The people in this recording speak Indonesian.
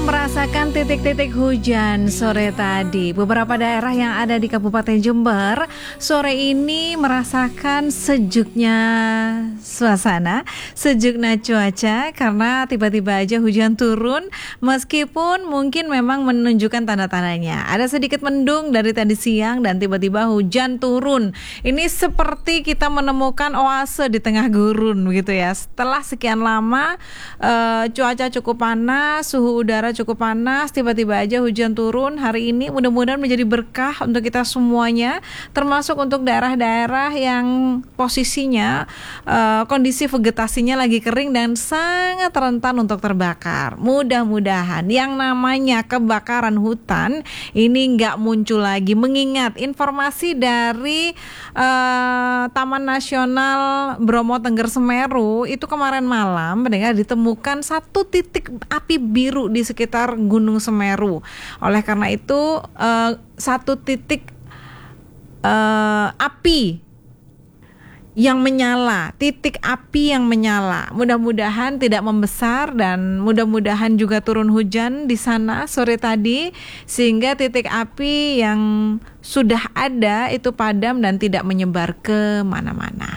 merasakan titik-titik hujan sore tadi. Beberapa daerah yang ada di Kabupaten Jember sore ini merasakan sejuknya suasana, sejuknya cuaca karena tiba-tiba aja hujan turun meskipun mungkin memang menunjukkan tanda-tandanya. Ada sedikit mendung dari tadi siang dan tiba-tiba hujan turun. Ini seperti kita menemukan oase di tengah gurun begitu ya. Setelah sekian lama cuaca cukup panas, suhu udara cukup panas, tiba-tiba aja hujan turun hari ini. Mudah-mudahan menjadi berkah untuk kita semuanya, termasuk untuk daerah-daerah yang posisinya kondisi vegetasinya lagi kering dan sangat rentan untuk terbakar. Mudah-mudahan yang namanya kebakaran hutan ini nggak muncul lagi. Mengingat informasi dari Taman Nasional Bromo Tengger Semeru itu kemarin malam mendengar ditemukan satu titik api biru di sekitar Gunung Semeru. Oleh karena itu satu titik api yang menyala, titik api yang menyala. Mudah-mudahan tidak membesar dan mudah-mudahan juga turun hujan di sana sore tadi sehingga titik api yang sudah ada itu padam dan tidak menyebar ke mana-mana.